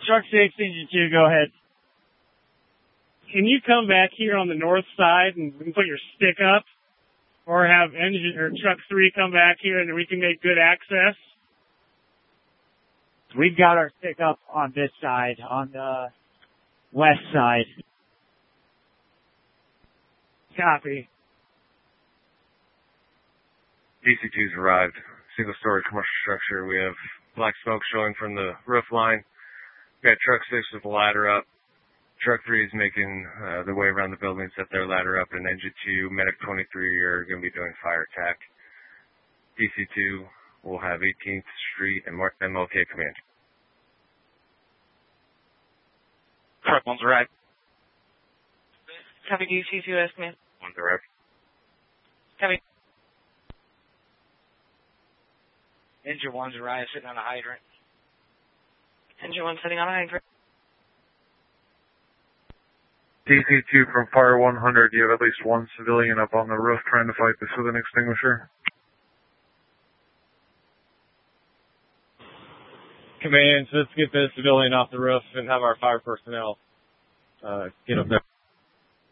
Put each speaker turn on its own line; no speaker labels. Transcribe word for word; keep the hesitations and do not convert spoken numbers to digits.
Truck six, engine two, go ahead. Can you come back here on the north side and we can put your stick up? Or have engine or truck three come back here and we can make good access?
We've got our stick up on this side, on the west side.
Copy.
D C two's arrived. Single-story commercial structure. We have black smoke showing from the roof line. We got truck six with the ladder up. Truck three is making uh, the way around the building, set their ladder up, and engine two, medic twenty-three are going to be doing fire attack. D C two will have eighteenth Street and Mark M L K command.
Truck one's arrived.
Copy D C two S command.
One's arrived.
Copy.
Engine one's arrived, sitting on a hydrant.
Engine one sitting on a hydrant.
D C two from Fire one hundred, you have at least one civilian up on the roof trying to fight this with an extinguisher.
Command, let's get the civilian off the roof and have our fire personnel uh, get up there.